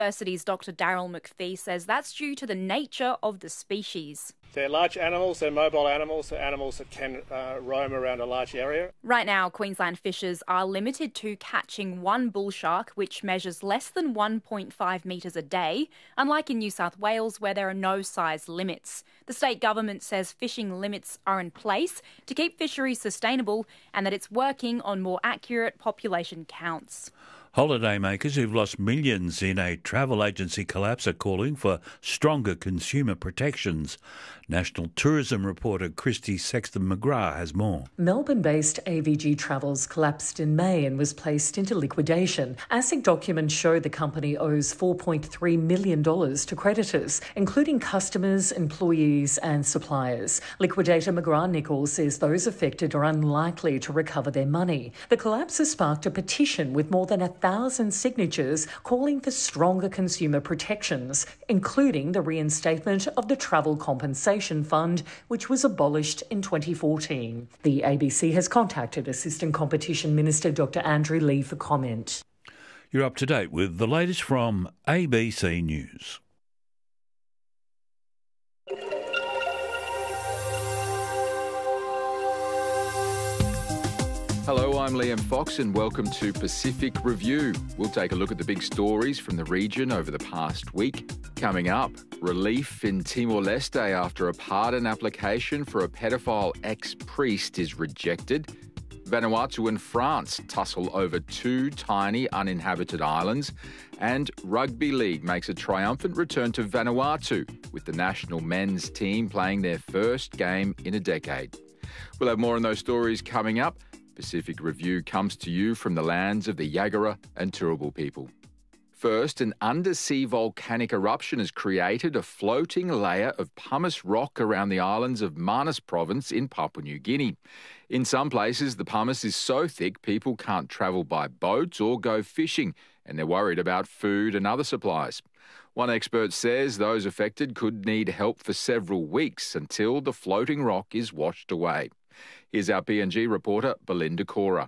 University's Dr. Daryl McPhee says that's due to the nature of the species. They're large animals, they're mobile animals, they're animals that can roam around a large area. Right now, Queensland fishers are limited to catching one bull shark, which measures less than 1.5 metres a day, unlike in New South Wales where there are no size limits. The state government says fishing limits are in place to keep fisheries sustainable and that it's working on more accurate population counts. Holidaymakers who've lost millions in a travel agency collapse are calling for stronger consumer protections. National tourism reporter Christy Sexton-McGrath has more. Melbourne-based AVG Travels collapsed in May and was placed into liquidation. ASIC documents show the company owes $4.3 million to creditors, including customers, employees and suppliers. Liquidator McGrath-Nichols says those affected are unlikely to recover their money. The collapse has sparked a petition with more than 1,000 signatures calling for stronger consumer protections, including the reinstatement of the Travel Compensation Fund, which was abolished in 2014. The ABC has contacted Assistant Competition Minister Dr. Andrew Lee for comment. You're up to date with the latest from ABC News. Hello, I'm Liam Fox and welcome to Pacific Review. We'll take a look at the big stories from the region over the past week. Coming up, relief in Timor-Leste after a pardon application for a pedophile ex-priest is rejected. Vanuatu and France tussle over two tiny uninhabited islands. And Rugby League makes a triumphant return to Vanuatu, with the national men's team playing their first game in a decade. We'll have more on those stories coming up. Pacific Review comes to you from the lands of the Yagara and Turrbal people. First, an undersea volcanic eruption has created a floating layer of pumice rock around the islands of Manus Province in Papua New Guinea. In some places, the pumice is so thick people can't travel by boats or go fishing, and they're worried about food and other supplies. One expert says those affected could need help for several weeks until the floating rock is washed away. Here's our PNG reporter, Belinda Cora.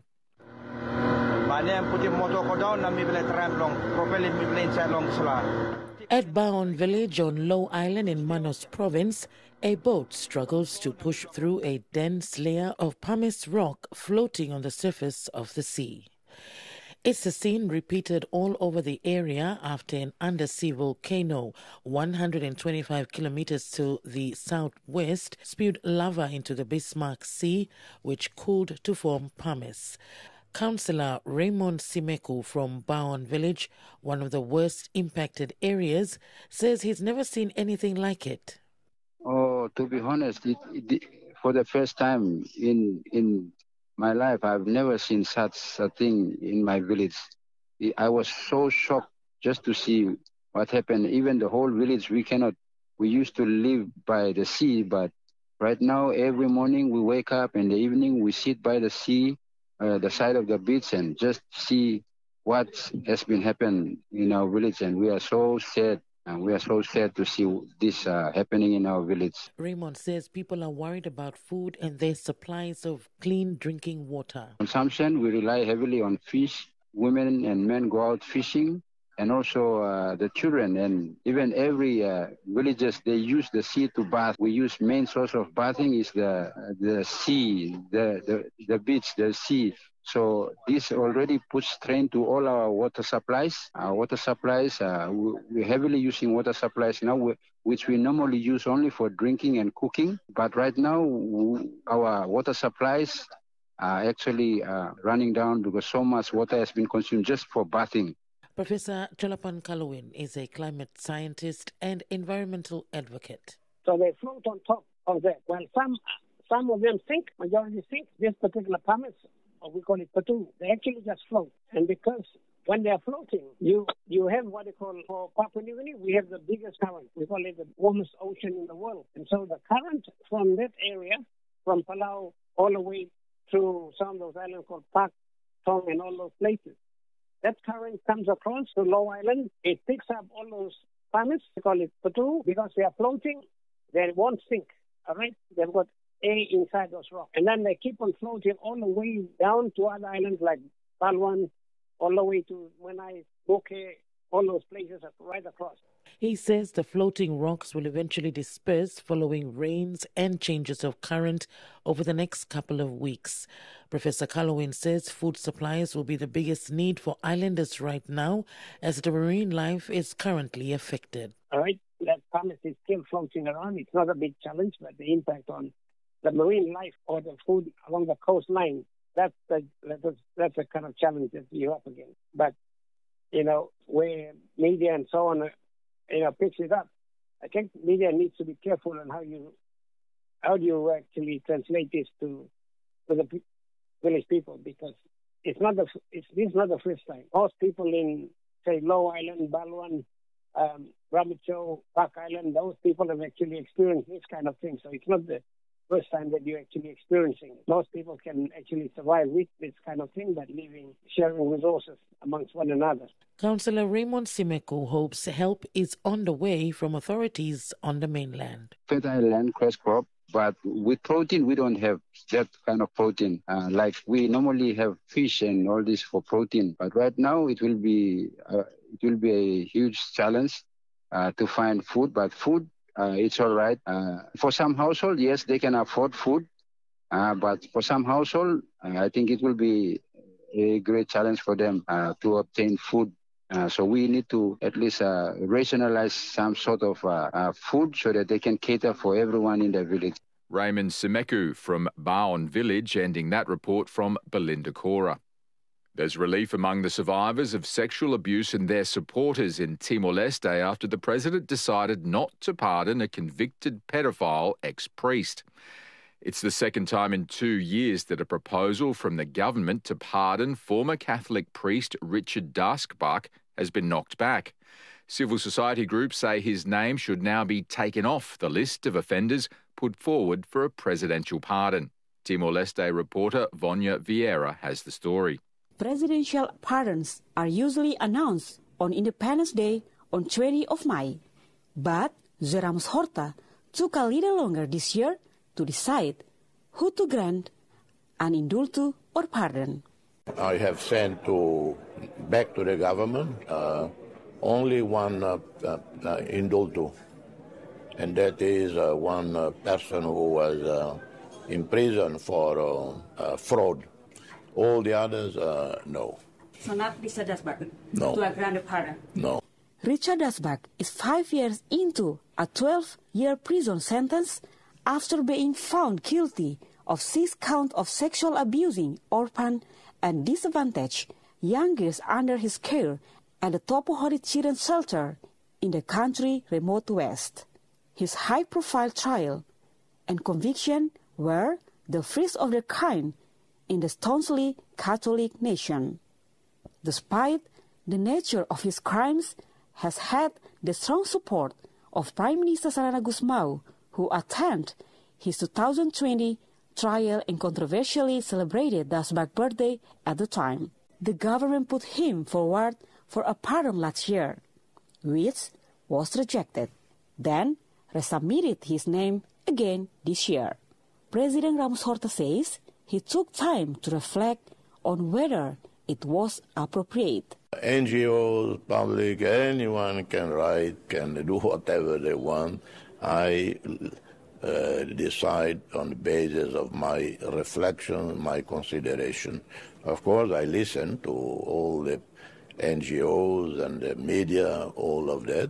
At Baon Village on Low Island in Manus Province, a boat struggles to push through a dense layer of pumice rock floating on the surface of the sea. It's a scene repeated all over the area after an undersea volcano 125 kilometers to the southwest spewed lava into the Bismarck Sea, which cooled to form pumice. Councillor Raymond Simeku from Baon Village, one of the worst impacted areas, says he's never seen anything like it. Oh, to be honest, for the first time in my life, I've never seen such a thing in my village. I was so shocked just to see what happened. Even the whole village, we used to live by the sea, but right now, every morning we wake up, and in the evening we sit by the sea, the side of the beach, and just see what has been happening in our village. And we are so sad. And we are so sad to see this happening in our village. Raymond says people are worried about food and their supplies of clean drinking water. Consumption, we rely heavily on fish. Women and men go out fishing, and also the children. And even every villages, they use the sea to bath. We use main source of bathing is the sea, the beach, the sea. So this already puts strain to all our water supplies. Our water supplies, we're heavily using water supplies now, which we normally use only for drinking and cooking. But right now, our water supplies are actually running down because so much water has been consumed just for bathing. Professor Cholapan Kalowin is a climate scientist and environmental advocate. So they float on top of that. Well, some of them sink, majority sink. This particular pumice, or we call it patu, they actually just float. And because when they're floating, you have what they call, for Papua New Guinea, we have the biggest current. We call it the warmest ocean in the world. And so the current from that area, from Palau all the way to some of those islands called Pak, Tong, and all those places, that current comes across to Low Island. It picks up all those pumice, we call it patu, because they are floating, they won't sink. All right? They've got air inside those rocks. And then they keep on floating all the way down to other islands like Palwan, all the way to Menai, Bokeh, all those places are right across. He says the floating rocks will eventually disperse following rains and changes of current over the next couple of weeks. Professor Callowin says food supplies will be the biggest need for islanders right now as the marine life is currently affected. All right, that pumice is still floating around. It's not a big challenge, but the impact on the marine life or the food along the coastline, that's a kind of challenge that you're up against. But, where media and so on, picks it up, I think media needs to be careful on how do you actually translate this to the village people, because this is not the first time. Most people in, say, Low Island, Balwan, Ramucho, Park Island, those people have actually experienced this kind of thing. So it's not the first time that you're actually experiencing it. Most people can actually survive with this kind of thing by sharing resources amongst one another. Councillor Raymond Simeku hopes help is on the way from authorities on the mainland. Fertile land, cash crop, but with protein, we don't have that kind of protein. Like we normally have fish and all this for protein. But right now, it will be a huge challenge to find food. But food, it's all right. For some household, yes, they can afford food. But for some household, I think it will be a great challenge for them to obtain food. So we need to at least rationalize some sort of food so that they can cater for everyone in the village. Raymond Simeku from Baon Village, ending that report from Belinda Cora. There's relief among the survivors of sexual abuse and their supporters in Timor-Leste after the president decided not to pardon a convicted pedophile ex-priest. It's the second time in 2 years that a proposal from the government to pardon former Catholic priest Richard Dasbach has been knocked back. Civil society groups say his name should now be taken off the list of offenders put forward for a presidential pardon. Timor-Leste reporter Vonya Vieira has the story. Presidential pardons are usually announced on Independence Day on 20th of May. But José Ramos Horta took a little longer this year to decide who to grant an indulto or pardon. I have sent back to the government only one indulto, and that is one person who was in prison for fraud. All the others, no. So not Richard Dasbach? No. To grant a pardon? No. Richard Dasbach is 5 years into a 12-year prison sentence after being found guilty of 6 counts of sexual abusing orphan and disadvantaged young girls under his care at the Topohori Children's Shelter in the country's remote west. His high-profile trial and conviction were the first of their kind in the staunchly Catholic nation. Despite the nature of his crimes, has had the strong support of Prime Minister Sarana Gusmao, who attended his 2020 trial and controversially celebrated Dasbach's birthday at the time. The government put him forward for a pardon last year, which was rejected. Then resubmitted his name again this year. President Ramos Horta says he took time to reflect on whether it was appropriate. NGOs, public, anyone can write, can do whatever they want. I decide on the basis of my reflection, my consideration. Of course, I listen to all the NGOs and the media, all of that.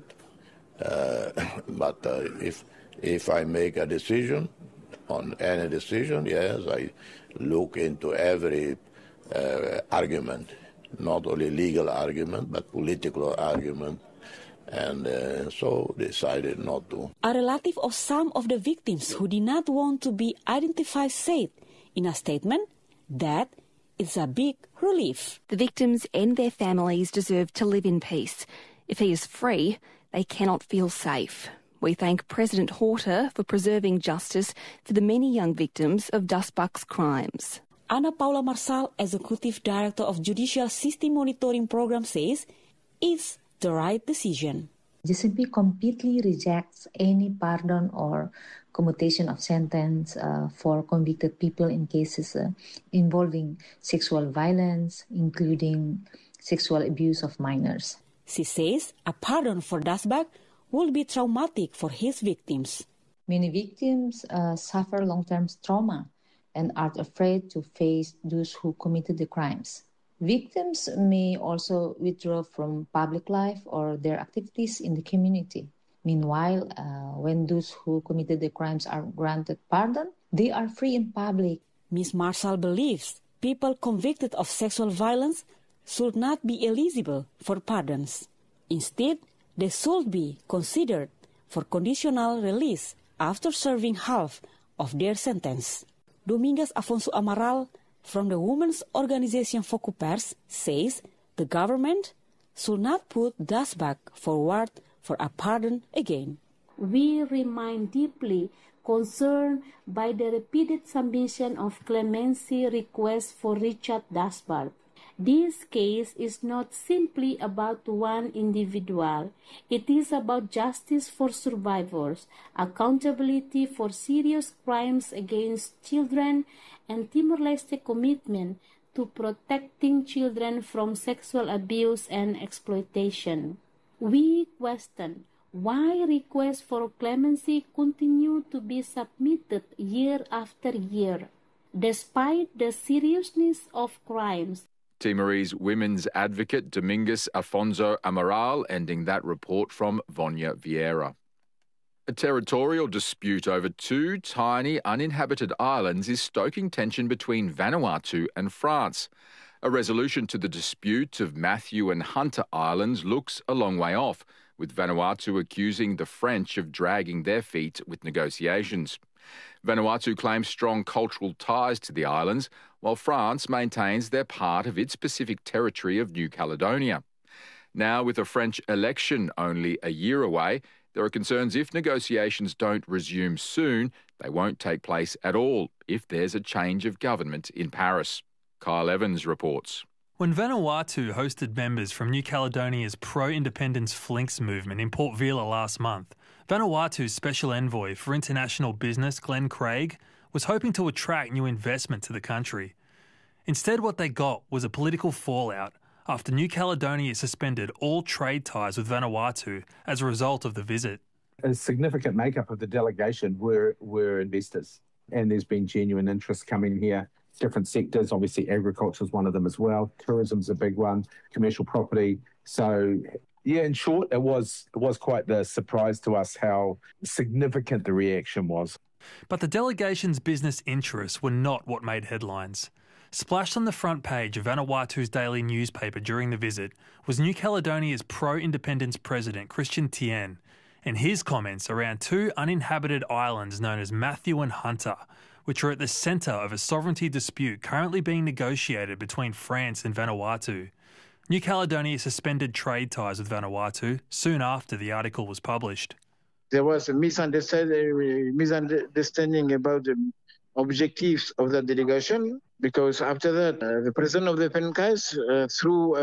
But if I make a decision, on any decision, yes, I look into every argument, not only legal argument, but political argument, and so decided not to. A relative of some of the victims who did not want to be identified said in a statement that it's a big relief. The victims and their families deserve to live in peace. If he is free, they cannot feel safe. We thank President Horta for preserving justice for the many young victims of Dasbach's crimes. Ana Paula Marsal, Executive Director of Judicial System Monitoring Program, says it's the right decision. JCP completely rejects any pardon or commutation of sentence for convicted people in cases involving sexual violence, including sexual abuse of minors. She says a pardon for Dasbach will be traumatic for his victims. Many victims suffer long-term trauma and are afraid to face those who committed the crimes. Victims may also withdraw from public life or their activities in the community. Meanwhile, when those who committed the crimes are granted pardon, they are free in public. Ms. Marshall believes people convicted of sexual violence should not be eligible for pardons. Instead, they should be considered for conditional release after serving half of their sentence. Dominguez Afonso Amaral from the Women's Organization Focupers says the government should not put Dasbach forward for a pardon again. We remain deeply concerned by the repeated submission of clemency requests for Richard Dasbach. This case is not simply about one individual. It is about justice for survivors, accountability for serious crimes against children, and Timor-Leste's commitment to protecting children from sexual abuse and exploitation. We question why requests for clemency continue to be submitted year after year, despite the seriousness of crimes. Timorese women's advocate Dominguez Afonso Amaral ending that report from Vonya Vieira. A territorial dispute over two tiny uninhabited islands is stoking tension between Vanuatu and France. A resolution to the dispute of Matthew and Hunter Islands looks a long way off, with Vanuatu accusing the French of dragging their feet with negotiations. Vanuatu claims strong cultural ties to the islands, while France maintains they're part of its Pacific territory of New Caledonia. Now, with a French election only a year away, there are concerns if negotiations don't resume soon, they won't take place at all if there's a change of government in Paris. Kyle Evans reports. When Vanuatu hosted members from New Caledonia's pro-independence Flinks movement in Port Vila last month, Vanuatu's Special Envoy for International Business, Glenn Craig, was hoping to attract new investment to the country. Instead, what they got was a political fallout after New Caledonia suspended all trade ties with Vanuatu as a result of the visit. A significant makeup of the delegation were investors, and there's been genuine interest coming here. Different sectors, obviously agriculture is one of them as well. Tourism's a big one, commercial property. So, yeah, in short, it was quite the surprise to us how significant the reaction was. But the delegation's business interests were not what made headlines. Splashed on the front page of Vanuatu's daily newspaper during the visit was New Caledonia's pro-independence president, Christian Tien, and his comments around two uninhabited islands known as Matthew and Hunter, which are at the centre of a sovereignty dispute currently being negotiated between France and Vanuatu. New Caledonia suspended trade ties with Vanuatu soon after the article was published. There was a misunderstanding about the objectives of the delegation, because after that, the president of the FNCAS, through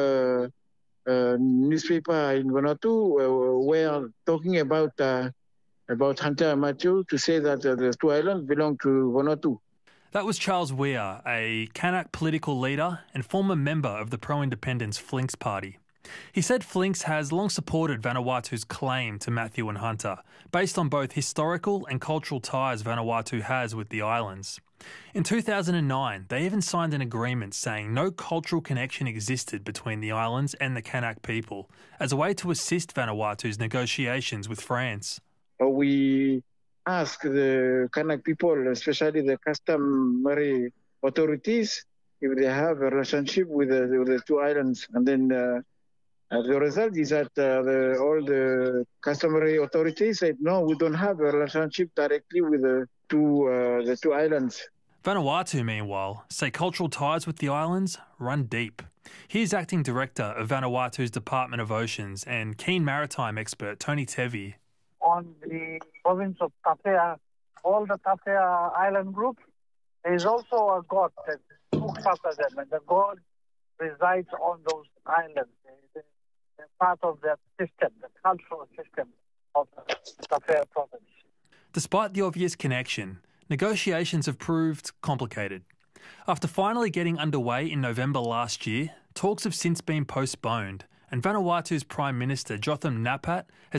a newspaper in Vanuatu, were talking about Hunter and Matthew to say that the two islands belong to Vanuatu. That was Charles Weir, a Kanak political leader and former member of the pro-independence Flinks party. He said Flinks has long supported Vanuatu's claim to Matthew and Hunter, based on both historical and cultural ties Vanuatu has with the islands. In 2009, they even signed an agreement saying no cultural connection existed between the islands and the Kanak people, as a way to assist Vanuatu's negotiations with France. We ask the Kanak people, especially the customary authorities, if they have a relationship with the two islands. And then the result is that all the customary authorities said, no, we don't have a relationship directly with the two islands. Vanuatu, meanwhile, say cultural ties with the islands run deep. Here's Acting Director of Vanuatu's Department of Oceans and keen maritime expert Tony Tevi. On the province of Tafea, all the Tafea island group, there is also a god that looks after them, and the god resides on those islands. They're part of that system, the cultural system of the Tafea province. Despite the obvious connection, negotiations have proved complicated. After finally getting underway in November last year, talks have since been postponed, And Vanuatu's Prime Minister, Jotham Napat, has